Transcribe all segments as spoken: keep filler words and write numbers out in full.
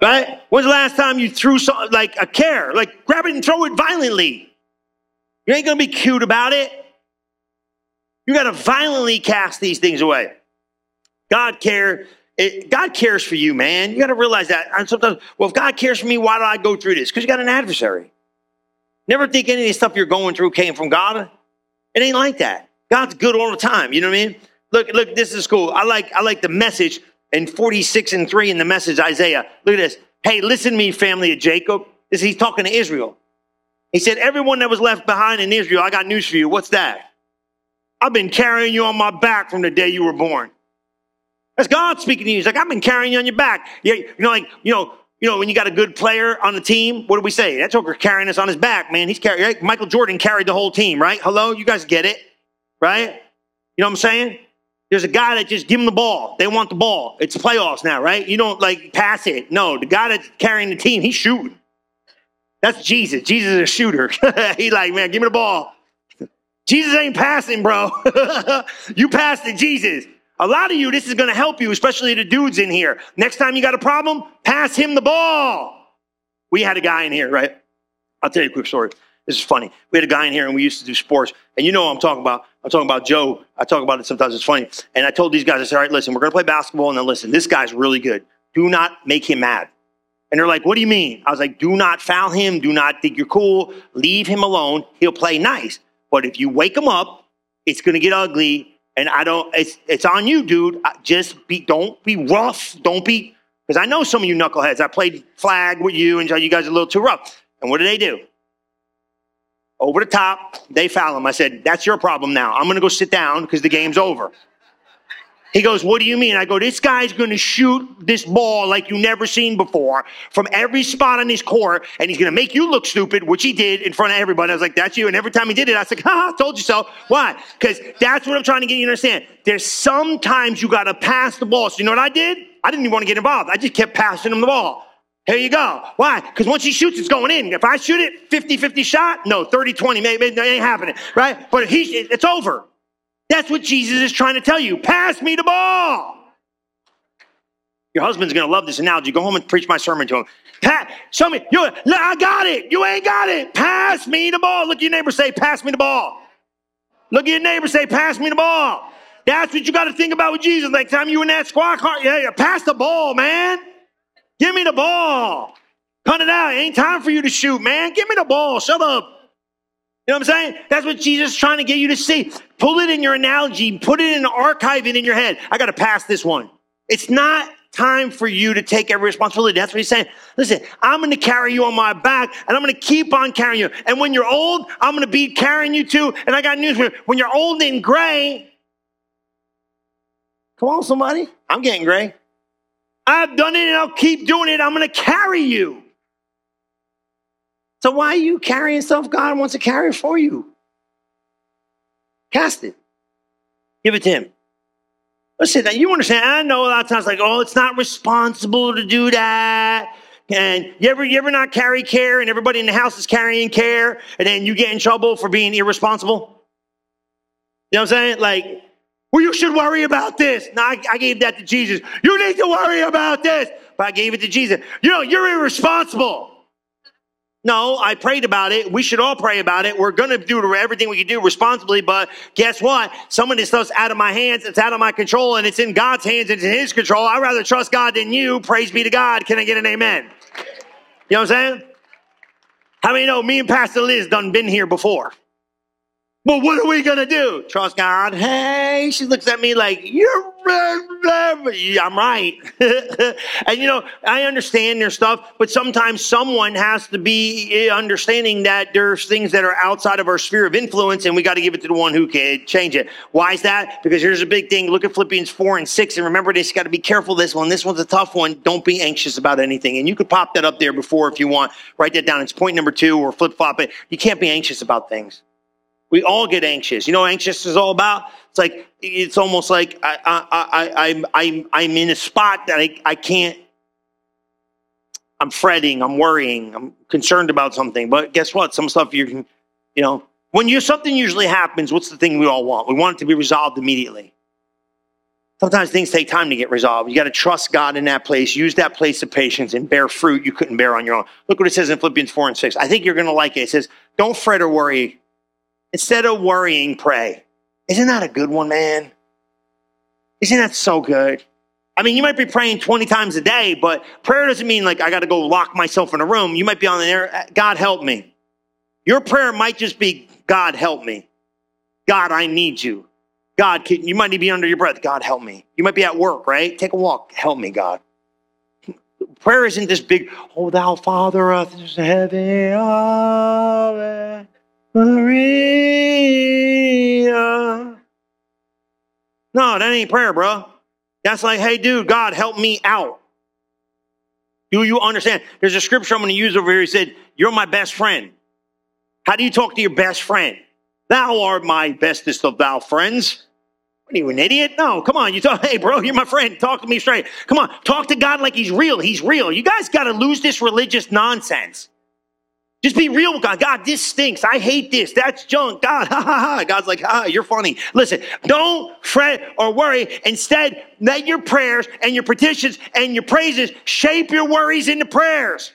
Right? When's the last time you threw some, like a care? Like grab it and throw it violently. You ain't going to be cute about it. You got to violently cast these things away. God care, it, God cares for you, man. You got to realize that. And sometimes, well, if God cares for me, why do I go through this? Because you got an adversary. Never think any of the stuff you're going through came from God. It ain't like that. God's good all the time. You know what I mean? Look, look, this is cool. I like, I like the message in forty-six and three in the message, Isaiah. Look at this. Hey, listen to me, family of Jacob. This, he's talking to Israel. He said, everyone that was left behind in Israel, I got news for you. What's that? I've been carrying you on my back from the day you were born. That's God speaking to you. He's like, I've been carrying you on your back. Yeah, you know, like, you know, you know, when you got a good player on the team, what do we say? That joker carrying us on his back, man. He's carrying, right? Michael Jordan carried the whole team, right? Hello, you guys get it, right? You know what I'm saying? There's a guy that just give him the ball. They want the ball. It's playoffs now, right? You don't like pass it. No, the guy that's carrying the team, he's shooting. That's Jesus. Jesus is a shooter. He like, man, give me the ball. Jesus ain't passing, bro. You pass to Jesus. A lot of you, this is going to help you, especially the dudes in here. Next time you got a problem, pass him the ball. We had a guy in here, right? I'll tell you a quick story. This is funny. We had a guy in here and we used to do sports. And you know what I'm talking about. I'm talking about Joe. I talk about it sometimes. It's funny. And I told these guys, I said, all right, listen, we're going to play basketball. And then listen, this guy's really good. Do not make him mad. And they're like, what do you mean? I was like, do not foul him. Do not think you're cool. Leave him alone. He'll play nice. But if you wake him up, it's going to get ugly. And I don't, it's, it's on you, dude. Just be, don't be rough. Don't be, because I know some of you knuckleheads. I played flag with you and you guys are a little too rough. And what do they do? Over the top, they foul him. I said, that's your problem now. I'm going to go sit down because the game's over. He goes, what do you mean? I go, this guy's going to shoot this ball like you never seen before from every spot on his court, and he's going to make you look stupid, which he did in front of everybody. I was like, that's you. And every time he did it, I was like, ha, told you so. Why? Because that's what I'm trying to get you to understand. There's sometimes you got to pass the ball. So you know what I did? I didn't even want to get involved. I just kept passing him the ball. Here you go. Why? Because once he shoots, it's going in. If I shoot it, fifty fifty shot, no, thirty twenty, maybe it ain't happening, right? But he, it's over. That's what Jesus is trying to tell you. Pass me the ball. Your husband's going to love this analogy. Go home and preach my sermon to him. Pat, show me. You, I got it. You ain't got it. Pass me the ball. Look at your neighbor, say, pass me the ball. Look at your neighbor, say, pass me the ball. That's what you got to think about with Jesus. Next time you in that squad car, yeah, yeah, pass the ball, man. Give me the ball. Cut it out. It ain't time for you to shoot, man. Give me the ball. Shut up. You know what I'm saying? That's what Jesus is trying to get you to see. Pull it in your analogy. Put it in, archive it in your head. I got to pass this one. It's not time for you to take every responsibility. That's what he's saying. Listen, I'm going to carry you on my back, and I'm going to keep on carrying you. And when you're old, I'm going to be carrying you too. And I got news for you. When you're old and gray, come on, somebody. I'm getting gray. I've done it, and I'll keep doing it. I'm going to carry you. So why are you carrying stuff God wants to carry for you? Cast it. Give it to him. Listen, you understand, I know a lot of times like, oh, it's not responsible to do that. And you ever, you ever not carry care and everybody in the house is carrying care and then you get in trouble for being irresponsible? You know what I'm saying? Like, well, you should worry about this. No, I, I gave that to Jesus. You need to worry about this. But I gave it to Jesus. You know, you're irresponsible. No, I prayed about it. We should all pray about it. We're going to do everything we can do responsibly. But guess what? Some of this stuff's out of my hands. It's out of my control. And it's in God's hands. It's in his control. I'd rather trust God than you. Praise be to God. Can I get an amen? You know what I'm saying? How many know me and Pastor Liz done been here before? Well, what are we going to do? Trust God. Hey, she looks at me like, you're right. I'm right. And, you know, I understand their stuff, but sometimes someone has to be understanding that there's things that are outside of our sphere of influence, and we got to give it to the one who can change it. Why is that? Because here's a big thing. Look at Philippians four and six, and remember this, you got to be careful this one. This one's a tough one. Don't be anxious about anything. And you could pop that up there before if you want. Write that down. It's point number two, or flip-flop it. You can't be anxious about things. We all get anxious. You know what anxious is all about? It's like, it's almost like I, I, I, I'm, I'm, I'm in a spot that I, I can't, I'm fretting, I'm worrying, I'm concerned about something. But guess what? Some stuff you can, you know, when you something usually happens, what's the thing we all want? We want it to be resolved immediately. Sometimes things take time to get resolved. You got to trust God in that place. Use that place of patience and bear fruit you couldn't bear on your own. Look what it says in Philippians four and six. I think you're going to like it. It says, don't fret or worry. Instead of worrying, pray. Isn't that a good one, man? Isn't that so good? I mean, you might be praying twenty times a day, but prayer doesn't mean like I got to go lock myself in a room. You might be on there, God help me. Your prayer might just be, God help me. God, I need you. God, can, you might be under your breath. God, help me. You might be at work, right? Take a walk. Help me, God. Prayer isn't this big, oh, thou Father of heaven, Ave Maria. No, that ain't prayer, bro. That's like, hey, dude, God, help me out. Do you understand? There's a scripture I'm going to use over here. He said, you're my best friend. How do you talk to your best friend? Thou art my bestest of thou friends. What are you, an idiot? No, come on. You talk, hey, bro, you're my friend. Talk to me straight. Come on. Talk to God like he's real. He's real. You guys got to lose this religious nonsense. Just be real with God. God, this stinks. I hate this. That's junk. God, ha, ha, ha. God's like, ha, you're funny. Listen, don't fret or worry. Instead, let your prayers and your petitions and your praises shape your worries into prayers.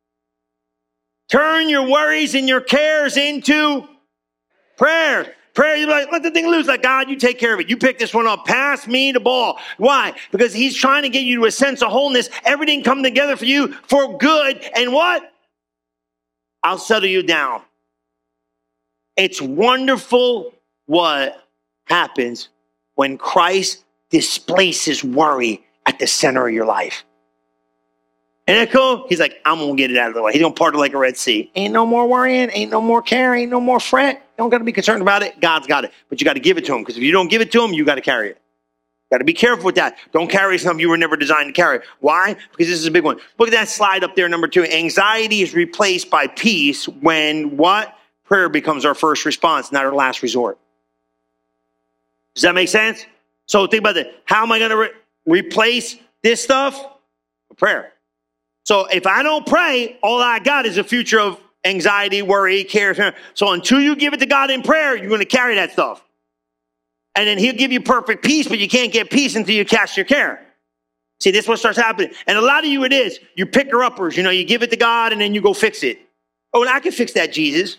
Turn your worries and your cares into prayer. Prayer, you're like, let the thing loose. Like, God, you take care of it. You pick this one up. Pass me the ball. Why? Because he's trying to get you to a sense of wholeness. Everything come together for you for good. And what? I'll settle you down. It's wonderful what happens when Christ displaces worry at the center of your life. Isn't that cool? He's like, I'm going to get it out of the way. He's going to part it like a Red Sea. Ain't no more worrying. Ain't no more care. Ain't no more fret. You don't got to be concerned about it. God's got it. But you got to give it to him. Because if you don't give it to him, you got to carry it. Got to be careful with that. Don't carry something you were never designed to carry. Why? Because this is a big one. Look at that slide up there, number two. Anxiety is replaced by peace when what? Prayer becomes our first response, not our last resort. Does that make sense? So think about that. How am I going to re- replace this stuff? Prayer. So if I don't pray, all I got is a future of anxiety, worry, care. So until you give it to God in prayer, you're going to carry that stuff. And then he'll give you perfect peace, but you can't get peace until you cast your care. See, this is what starts happening. And a lot of you it is. You picker-uppers. You know, you give it to God and then you go fix it. Oh, and I can fix that, Jesus.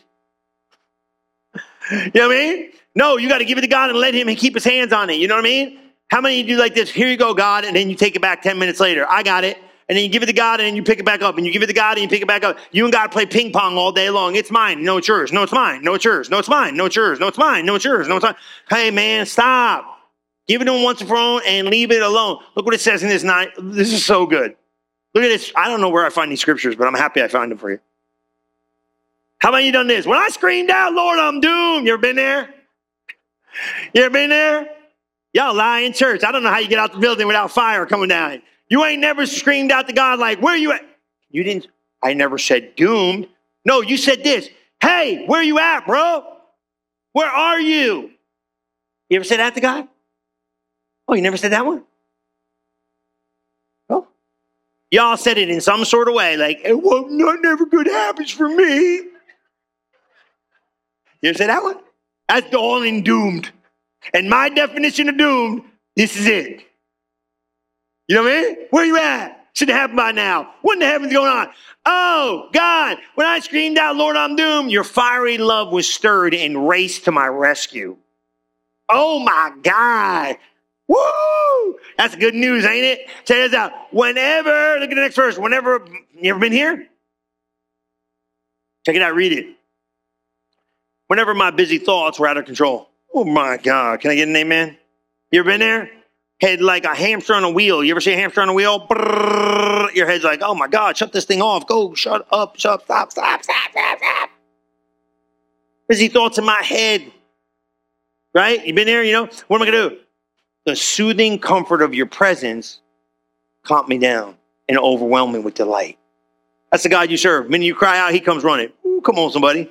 You know what I mean? No, you got to give it to God and let him keep his hands on it. You know what I mean? How many of you do like this? Here you go, God, and then you take it back ten minutes later. I got it. And then you give it to God and then you pick it back up. And you give it to God and you pick it back up. You and God play ping pong all day long. It's mine. No, it's yours. No, it's mine. No, it's yours. No, it's mine. No, it's yours. No, it's mine. No, it's yours. No, it's mine. Hey, man, stop. Give it to him once and for all and leave it alone. Look what it says in this night. This is so good. Look at this. I don't know where I find these scriptures, but I'm happy I found them for you. How about you done this? When I screamed out, Lord, I'm doomed. You ever been there? You ever been there? Y'all lie in church. I don't know how you get out the building without fire coming down. You ain't never screamed out to God like, where you at? You didn't. I never said doomed. No, you said this. Hey, where you at, bro? Where are you? You ever said that to God? Oh, you never said that one? Oh. Y'all said it in some sort of way, like, it well, not never good happens for me. You ever said that one? That's the all in doomed. And my definition of doomed, this is it. You know what I mean? Where you at? Should have happened by now. What in the heavens going on? Oh, God, when I screamed out, Lord, I'm doomed, your fiery love was stirred and raced to my rescue. Oh, my God. Woo! That's good news, ain't it? Check this out. Whenever, look at the next verse. Whenever, you ever been here? Check it out. Read it. Whenever my busy thoughts were out of control. Oh, my God. Can I get an amen? You ever been there? Head like a hamster on a wheel. You ever see a hamster on a wheel? Brrr, your head's like, oh my God, shut this thing off. Go, shut up, shut, stop, stop, stop, stop, stop. Busy thoughts in my head. Right? You been there, you know? What am I going to do? The soothing comfort of your presence calm me down and overwhelm me with delight. That's the God you serve. When you cry out, he comes running. Ooh, come on, somebody.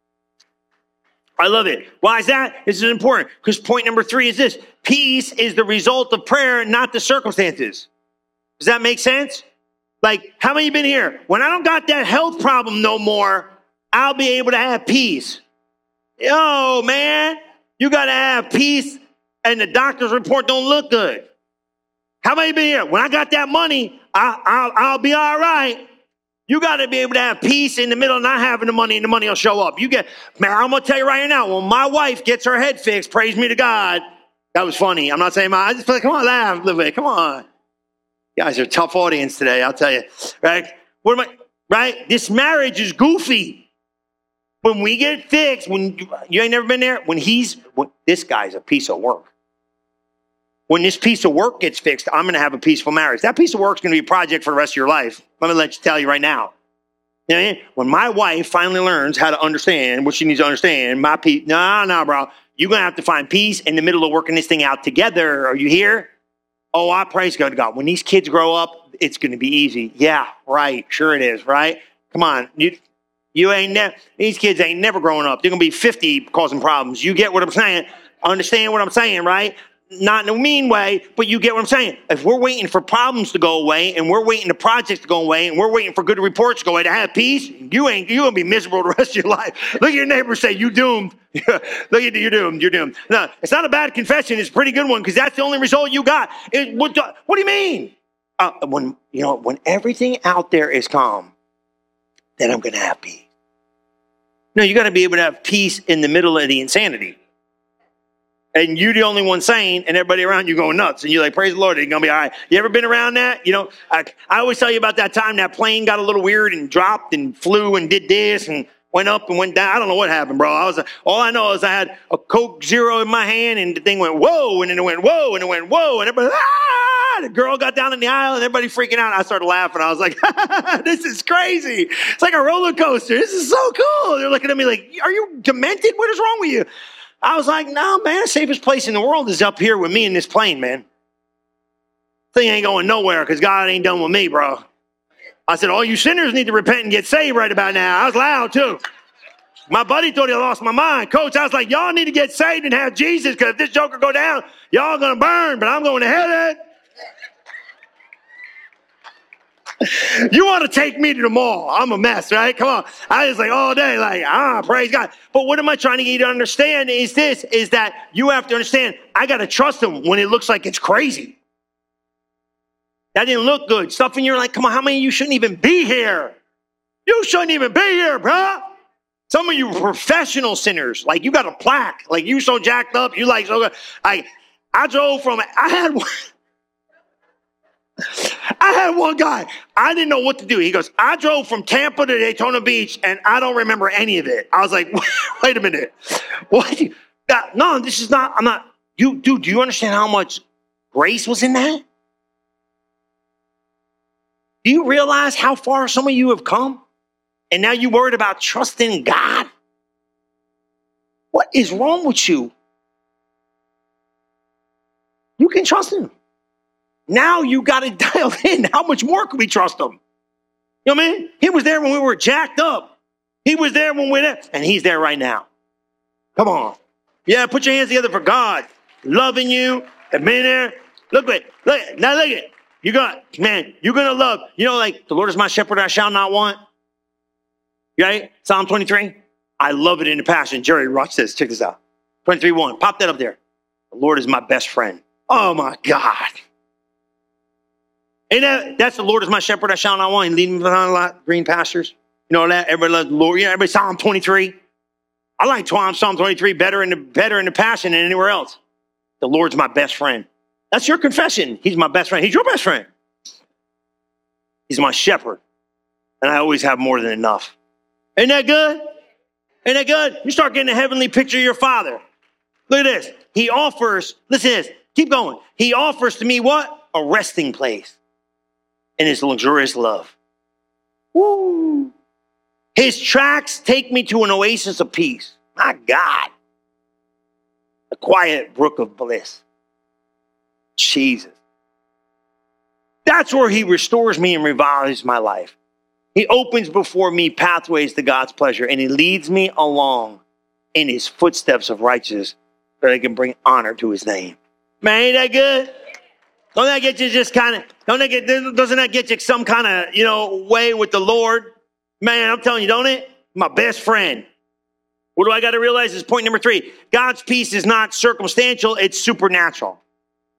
I love it. Why is that? This is important because point number three is this. Peace is the result of prayer, not the circumstances. Does that make sense? Like, how many of you been here? When I don't got that health problem no more, I'll be able to have peace. Yo, man, you got to have peace and the doctor's report don't look good. How many been here? When I got that money, I, I'll, I'll be all right. You got to be able to have peace in the middle of not having the money, and the money will show up. You get, man, I'm going to tell you right now, when my wife gets her head fixed, praise me to God. That was funny. I'm not saying my, I just feel like, come on, laugh a little bit. Come on. You guys are a tough audience today, I'll tell you. Right? What am I, right? This marriage is goofy. When we get fixed, when you, you ain't never been there, when he's, when, this guy's a piece of work. When this piece of work gets fixed, I'm going to have a peaceful marriage. That piece of work is going to be a project for the rest of your life. Let me let you tell you right now. You know what I mean? When my wife finally learns how to understand what she needs to understand, my peace, no, no, bro. You're going to have to find peace in the middle of working this thing out together. Are you here? Oh, I praise God to God. When these kids grow up, it's going to be easy. Yeah, right. Sure it is, right? Come on. You, you ain't never, these kids ain't never growing up. They're going to be fifty causing problems. You get what I'm saying? Understand what I'm saying, right? Not in a mean way, but you get what I'm saying. If we're waiting for problems to go away, and we're waiting for projects to go away, and we're waiting for good reports to go away to have peace, you ain't, you're going to be miserable the rest of your life. Look at your neighbor and say, you doomed. Look at you, you're doomed, you're doomed. No, it's not a bad confession. It's a pretty good one, because that's the only result you got. It, what, do, what do you mean? Uh, when, you know, when everything out there is calm, then I'm going to have peace. No, you got to be able to have peace in the middle of the insanity. And you're the only one sane, and everybody around you going nuts. And you're like, praise the Lord, it's going to be all right. You ever been around that? You know, I, I always tell you about that time that plane got a little weird and dropped and flew and did this and went up and went down. I don't know what happened, bro. I was all I know is I had a Coke Zero in my hand, and the thing went, whoa, and then it went, whoa, and it went, whoa, and everybody, ah! The girl got down in the aisle, and everybody freaking out. I started laughing. I was like, this is crazy. It's like a roller coaster. This is so cool. They're looking at me like, are you demented? What is wrong with you? I was like, no, man, the safest place in the world is up here with me in this plane, man. Thing ain't going nowhere because God ain't done with me, bro. I said, all you sinners need to repent and get saved right about now. I was loud, too. My buddy thought he lost my mind. Coach, I was like, y'all need to get saved and have Jesus, because if this joker go down, y'all going to burn, but I'm going to heaven. You want to take me to the mall. I'm a mess, right? Come on. I was like all day, like, ah, praise God. But what am I trying to get you to understand is this, is that you have to understand, I got to trust him when it looks like it's crazy. That didn't look good. Stuff in you're like, come on, how many of you shouldn't even be here? You shouldn't even be here, bro. Some of you professional sinners, like you got a plaque, like you so jacked up, you like so good. I, I drove from, I had one. I had one guy, I didn't know what to do. He goes, I drove from Tampa to Daytona Beach, and I don't remember any of it. I was like, wait a minute. What? No, this is not, I'm not, you, dude, do you understand how much grace was in that? Do you realize how far some of you have come? And now you're worried about trusting God? What is wrong with you? You can trust him. Now you got it dialed in. How much more can we trust him? You know what I mean? He was there when we were jacked up. He was there when we were there. And he's there right now. Come on. Yeah, put your hands together for God. Loving you. And being there. Look at it. Look at it. Now look at it. You got, man, you're going to love. You know, like, the Lord is my shepherd, I shall not want. Right? Psalm twenty-three. I love it in the Passion. Jerry, watch this. Check this out. twenty-three one. Pop that up there. The Lord is my best friend. Oh, my God. Ain't that, that's the Lord is my shepherd, I shall not want. He lead me behind a lot green pastures. You know that? Everybody loves the Lord. Yeah, everybody Psalm twenty-three. I like Psalm twenty-three better in the better in the Passion than anywhere else. The Lord's my best friend. That's your confession. He's my best friend. He's your best friend. He's my shepherd. And I always have more than enough. Ain't that good? Ain't that good? You start getting a heavenly picture of your Father. Look at this. He offers, listen to this. Keep going. He offers to me what? A resting place. In his luxurious love. Woo. His tracks take me to an oasis of peace. My God. A quiet brook of bliss. Jesus. That's where he restores me and revives my life. He opens before me pathways to God's pleasure, and he leads me along in his footsteps of righteousness so that I can bring honor to his name. Man, ain't that good? Don't that get you just kind of, don't that get, doesn't that get you some kind of, you know, way with the Lord? Man, I'm telling you, don't it? My best friend. What do I got to realize is point number three. God's peace is not circumstantial, it's supernatural.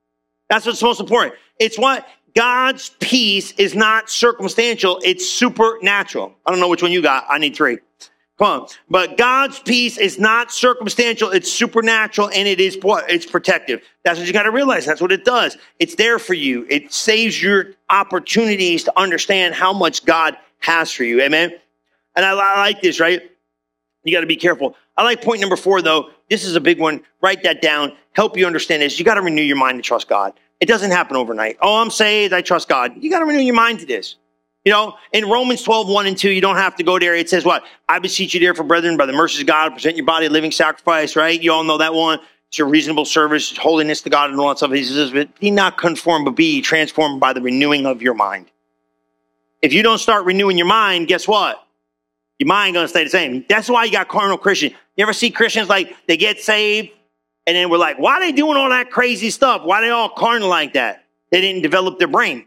That's what's most important. It's what God's peace is not circumstantial. It's supernatural. I don't know which one you got. I need three. Come on. But God's peace is not circumstantial. It's supernatural, and it is what? It's protective. That's what you got to realize. That's what it does. It's there for you. It saves your opportunities to understand how much God has for you. Amen. And I, I like this, right? You got to be careful. I like point number four, though. This is a big one. Write that down. Help you understand this. You got to renew your mind to trust God. It doesn't happen overnight. Oh, I'm saved. I trust God. You got to renew your mind to this. You know, in Romans twelve, one and two, you don't have to go there. It says what? I beseech you, therefore, brethren, by the mercies of God, present your body a living sacrifice, right? You all know that one. It's your reasonable service, holiness to God, and all that stuff. He says, be not conformed, but be transformed by the renewing of your mind. If you don't start renewing your mind, guess what? Your mind going to stay the same. That's why you got carnal Christians. You ever see Christians like they get saved, and then we're like, why are they doing all that crazy stuff? Why are they all carnal like that? They didn't develop their brain.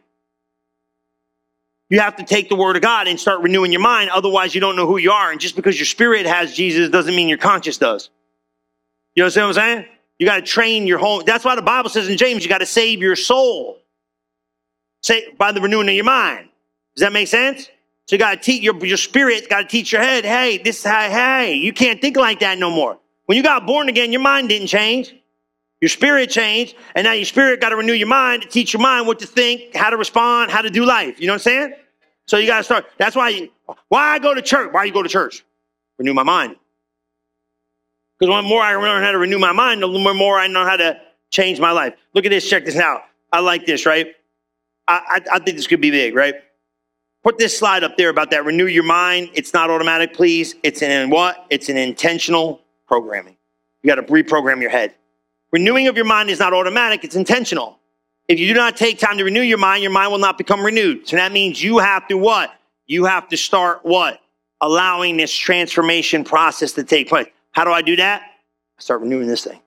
You have to take the word of God and start renewing your mind. Otherwise, you don't know who you are. And just because your spirit has Jesus doesn't mean your conscience does. You know what I'm saying? You got to train your whole. That's why the Bible says in James, you got to save your soul. Say by the renewing of your mind. Does that make sense? So you got to teach your, your spirit, got to teach your head, hey, this is how, hey, you can't think like that no more. When you got born again, your mind didn't change. Your spirit changed, and now your spirit got to renew your mind to teach your mind what to think, how to respond, how to do life. You know what I'm saying? So you got to start. That's why you, why I go to church. Why you go to church? Renew my mind. Because the more I learn how to renew my mind, the more I know how to change my life. Look at this. Check this out. I like this, right? I, I, I think this could be big, right? Put this slide up there about that. Renew your mind. It's not automatic, please. It's an what? It's an intentional programming. You got to reprogram your head. Renewing of your mind is not automatic. It's intentional. If you do not take time to renew your mind, your mind will not become renewed. So that means you have to what? You have to start what? Allowing this transformation process to take place. How do I do that? I start renewing this thing.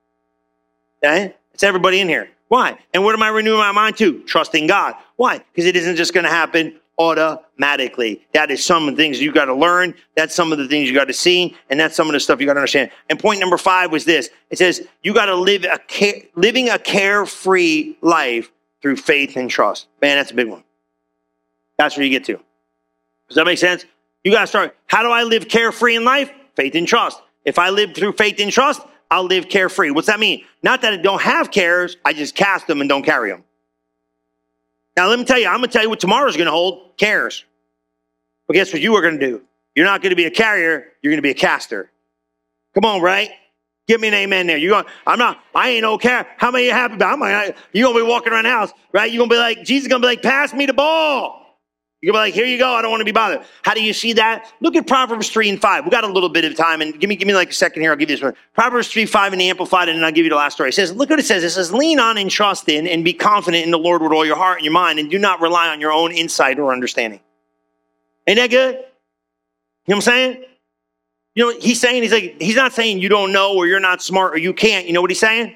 Okay? It's everybody in here. Why? And what am I renewing my mind to? Trusting God. Why? Because it isn't just going to happen automatically. That is some of the things you got to learn. That's some of the things you got to see. And that's some of the stuff you got to understand. And point number five was this. It says you got to live a care, living a carefree life through faith and trust. Man, that's a big one. That's where you get to. Does that make sense? You got to start. How do I live carefree in life? Faith and trust. If I live through faith and trust, I'll live carefree. What's that mean? Not that I don't have cares. I just cast them and don't carry them. Now, let me tell you, I'm going to tell you what tomorrow's going to hold, cares. But guess what you are going to do? You're not going to be a carrier. You're going to be a caster. Come on, right? Give me an amen there. You're going, I'm not, I ain't no care. How many are you happy about? I'm, you're going to be walking around the house, right? You're going to be like, Jesus is going to be like, pass me the ball. You're going to be like, here you go. I don't want to be bothered. How do you see that? Look at Proverbs three and five. We got a little bit of time, and give me, give me like a second here. I'll give you this one. Proverbs three, five in the Amplified, and then I'll give you the last story. It says, look what it says. It says, lean on and trust in and be confident in the Lord with all your heart and your mind, and do not rely on your own insight or understanding. Ain't that good? You know what I'm saying? You know, he's saying, he's like, he's not saying you don't know or you're not smart or you can't. You know what he's saying?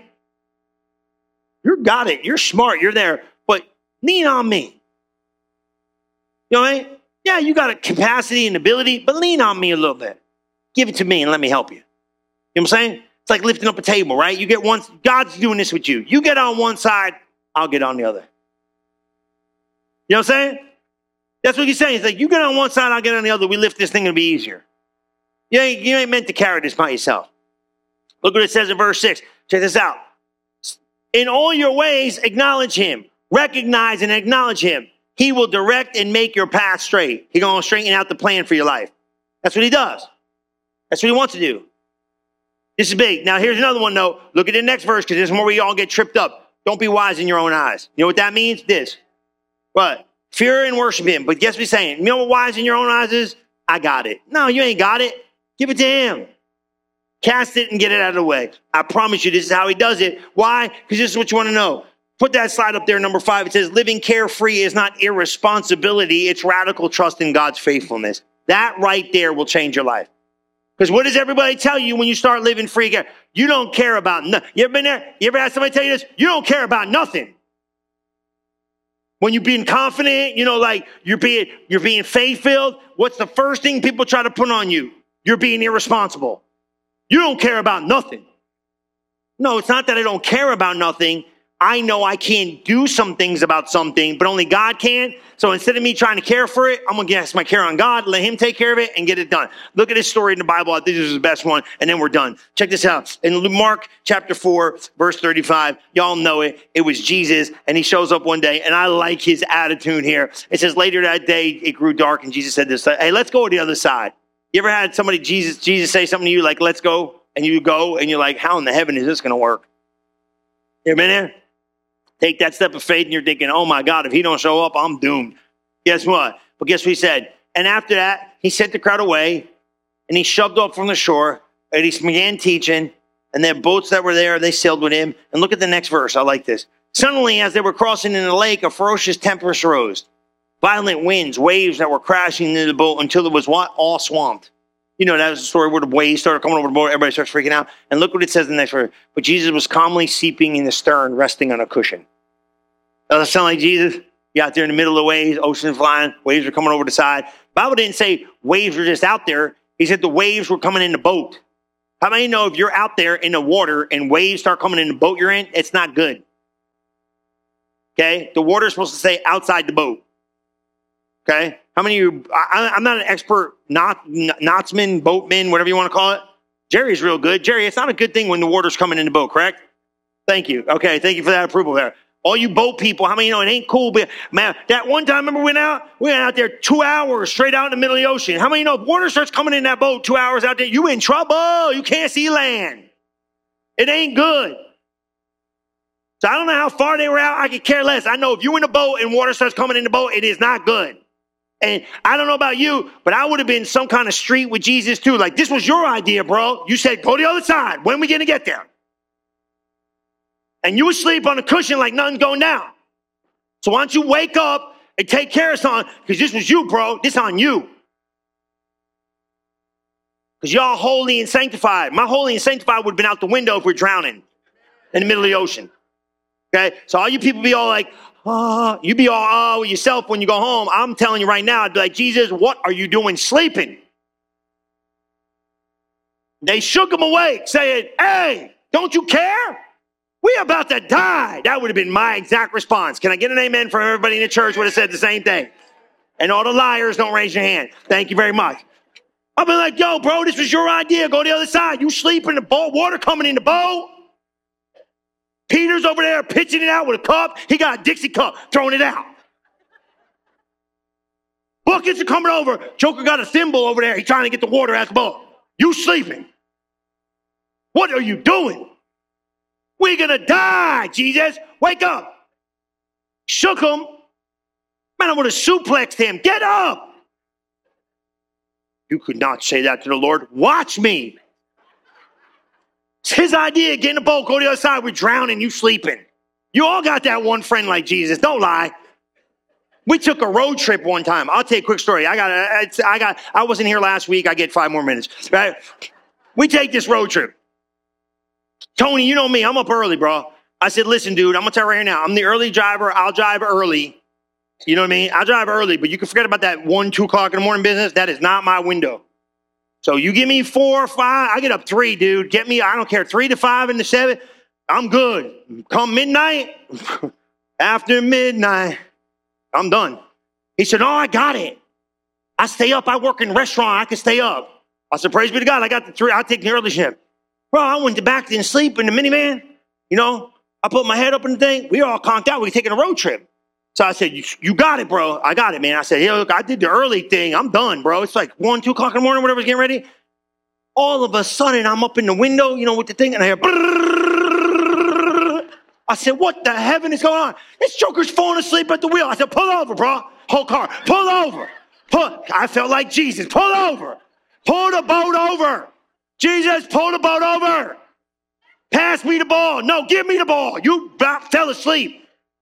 You got it. You're smart. You're there. But lean on me. You know what I mean? Yeah, you got a capacity and ability, but lean on me a little bit. Give it to me and let me help you. You know what I'm saying? It's like lifting up a table, right? You get one, God's doing this with you. You get on one side, I'll get on the other. You know what I'm saying? That's what he's saying. He's like, you get on one side, I'll get on the other. We lift this thing, it'll be easier. You ain't, you ain't meant to carry this by yourself. Look what it says in verse six. Check this out. In all your ways, acknowledge him. Recognize and acknowledge him. He will direct and make your path straight. He's going to straighten out the plan for your life. That's what he does. That's what he wants to do. This is big. Now, here's another one, though. Look at the next verse, because this is where we all get tripped up. Don't be wise in your own eyes. You know what that means? This. What? Fear and worship him. But guess what he's saying? You know what wise in your own eyes is? I got it. No, you ain't got it. Give it to him. Cast it and get it out of the way. I promise you, this is how he does it. Why? Because this is what you want to know. Put that slide up there, number five. It says, living carefree is not irresponsibility. It's radical trust in God's faithfulness. That right there will change your life. Because what does everybody tell you when you start living free? You don't care about nothing. You ever been there? You ever had somebody tell you this? You don't care about nothing. When you're being confident, you know, like you're being, you're being faith-filled, what's the first thing people try to put on you? You're being irresponsible. You don't care about nothing. No, it's not that I don't care about nothing. I know I can't do some things about something, but only God can. So instead of me trying to care for it, I'm going to cast my care on God, let him take care of it and get it done. Look at this story in the Bible. I think this is the best one. And then we're done. Check this out. In Mark chapter four, verse thirty-five, y'all know it. It was Jesus, and he shows up one day, and I like his attitude here. It says, later that day, it grew dark, and Jesus said this, hey, let's go to the other side. You ever had somebody, Jesus, Jesus say something to you like, let's go, and you go, and you're like, how in the heaven is this going to work? You ever been there? Take that step of faith and you're thinking, oh my God, if he don't show up, I'm doomed. Guess what? But guess what he said? And after that, he sent the crowd away and he shoved off from the shore and he began teaching, and their boats that were there, they sailed with him. And look at the next verse. I like this. Suddenly, as they were crossing in the lake, a ferocious tempest rose. Violent winds, waves that were crashing into the boat until it was what? All swamped. You know, that was the story where the waves started coming over the boat. Everybody starts freaking out. And look what it says in the next verse. But Jesus was calmly sleeping in the stern, resting on a cushion. Does that sound like Jesus? You out there in the middle of the waves, ocean's flying, waves are coming over the side. The Bible didn't say waves were just out there. He said the waves were coming in the boat. How many know if you're out there in the water and waves start coming in the boat you're in, it's not good? Okay? The water's supposed to stay outside the boat. Okay? How many of you, I, I'm not an expert knot, knotsman, boatman, whatever you want to call it. Jerry's real good. Jerry, it's not a good thing when the water's coming in the boat, correct? Thank you. Okay, thank you for that approval there. All you boat people, how many of you know it ain't cool? But man, that one time, remember we went out? We went out there two hours straight out in the middle of the ocean. How many of you know if water starts coming in that boat two hours out there, you in trouble. You can't see land. It ain't good. So I don't know how far they were out. I could care less. I know if you're in a boat and water starts coming in the boat, it is not good. And I don't know about you, but I would have been some kind of street with Jesus too. Like, this was your idea, bro. You said, go to the other side. When are we going to get there? And you asleep on a cushion like nothing's going down. So why don't you wake up and take care of something? Because this was you, bro. This on you. Because y'all holy and sanctified. My holy and sanctified would have been out the window if we're drowning in the middle of the ocean. Okay? So all you people be all like, oh, you be all oh with yourself when you go home. I'm telling you right now, I'd be like, Jesus, what are you doing sleeping? They shook him awake, saying, hey, don't you care? We're about to die. That would have been my exact response. Can I get an amen from everybody in the church would have said the same thing? And all the liars, don't raise your hand. Thank you very much. I'll be like, yo, bro, this was your idea. Go to the other side. You sleep in the boat, water coming in the boat. Peter's over there pitching it out with a cup. He got a Dixie cup, throwing it out. Buckets are coming over. Joker got a thimble over there. He's trying to get the water out the boat. You sleeping. What are you doing? We're going to die, Jesus. Wake up. Shook him. Man, I would have suplexed him. Get up. You could not say that to the Lord. Watch me. It's his idea. Get in the boat. Go to the other side. We're drowning. You sleeping. You all got that one friend like Jesus. Don't lie. We took a road trip one time. I'll tell you a quick story. I got, I got, I wasn't here last week. I get five more minutes. Right? We take this road trip. Tony, you know me. I'm up early, bro. I said, listen, dude, I'm going to tell you right here now. I'm the early driver. I'll drive early. You know what I mean? I'll drive early, but you can forget about that one, two o'clock in the morning business. That is not my window. So you give me four or five. I get up three, dude. Get me, I don't care, three to five and to seven. I'm good. Come midnight, after midnight, I'm done. He said, oh, I got it. I stay up. I work in a restaurant. I can stay up. I said, praise be to God. I got the three. I'll take the early shift. Bro, I went to back and sleep in the minivan. You know, I put my head up in the thing. We were all conked out. We were taking a road trip. So I said, you, you got it, bro. I got it, man. I said, hey, look, I did the early thing. I'm done, bro. It's like one, two o'clock in the morning, whatever's getting ready. All of a sudden, I'm up in the window, you know, with the thing, and I hear, brrrr. I said, what the heaven is going on? This joker's falling asleep at the wheel. I said, pull over, bro. Whole car, pull over. Pull. I felt like Jesus. Pull over. Pull the boat over. Jesus, pull the boat over. Pass me the ball. No, give me the ball. You fell asleep.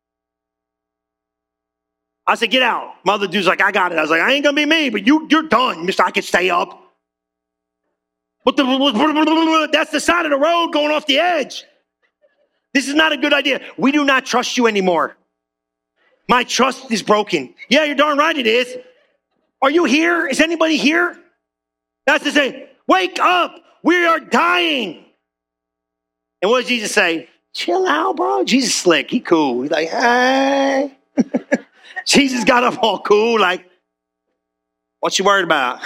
I said, get out. My other dude's like, I got it. I was like, I ain't going to be me, but you, you're done. Mister I can stay up. What the, that's the side of the road going off the edge. This is not a good idea. We do not trust you anymore. My trust is broken. Yeah, you're darn right it is. Are you here? Is anybody here? That's to say, wake up. We are dying. And what does Jesus say? chill out, bro. Jesus slick. He cool. He's like, hey. Jesus got up all cool, like, what you worried about?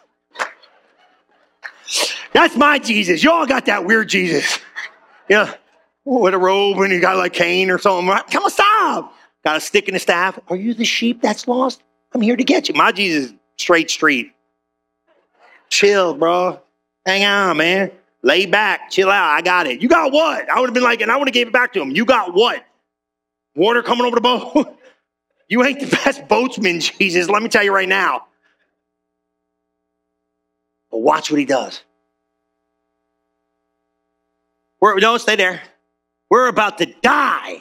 That's my Jesus. Y'all got that weird Jesus. Yeah, with a robe and you got like cane or something. Come on, stop. Got a stick and a staff. Are you the sheep that's lost? I'm here to get you. My Jesus, straight street. Chill, bro. Hang on, man. Lay back. Chill out. I got it. You got what? I would have been like, and I would have gave it back to him. You got what? Water coming over the boat? You ain't the best boatsman, Jesus. Let me tell you right now. But watch what he does. We're, don't stay there. We're about to die.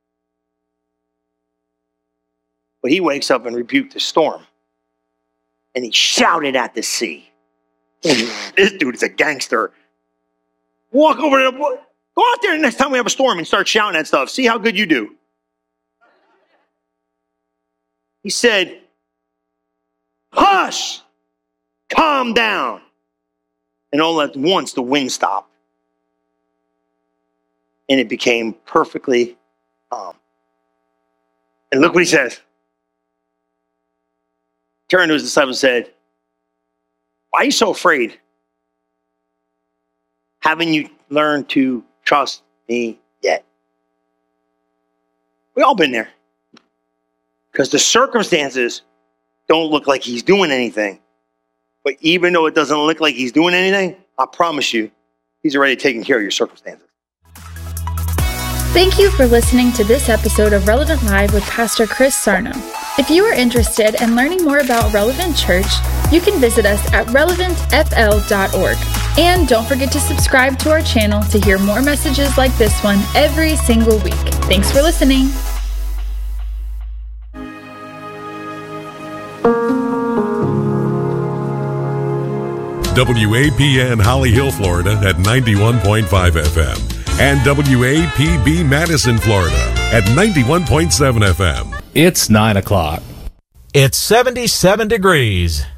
But he wakes up and rebuked the storm. And he shouted at the sea. This dude is a gangster. Walk over to the, go out there the next time we have a storm and start shouting at stuff. See how good you do. He said, hush, calm down. And all at once the wind stopped. And it became perfectly calm. And look what he says. Turned to his disciples and said, why are you so afraid? Haven't you learned to trust me yet? We all been there. Because the circumstances don't look like he's doing anything. But even though it doesn't look like he's doing anything, I promise you, he's already taking care of your circumstances. Thank you for listening to this episode of Relevant Live with Pastor Chris Sarno. If you are interested in learning more about Relevant Church, you can visit us at relevant f l dot org. And don't forget to subscribe to our channel to hear more messages like this one every single week. Thanks for listening. W A P N Holly Hill, Florida at ninety-one point five F M. And W A P B Madison, Florida at ninety-one point seven F M. It's nine o'clock. It's seventy-seven degrees.